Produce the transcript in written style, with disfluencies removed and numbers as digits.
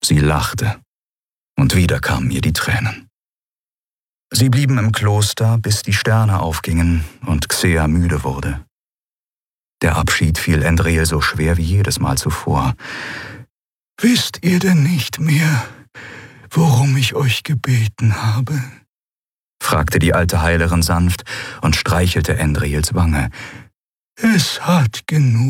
Sie lachte, und wieder kamen ihr die Tränen. Sie blieben im Kloster, bis die Sterne aufgingen und Xea müde wurde. Der Abschied fiel Endrel so schwer wie jedes Mal zuvor. »Wisst ihr denn nicht mehr, worum ich euch gebeten habe?« fragte die alte Heilerin sanft und streichelte Endrels Wange. »Es hat genug